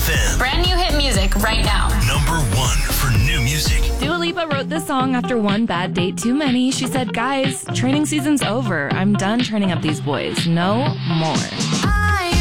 FM. Brand new hit music right now. Number 1 for new music. Dua Lipa wrote this song after one bad date too many. She said, guys, training season's over. I'm done training up these boys. No more.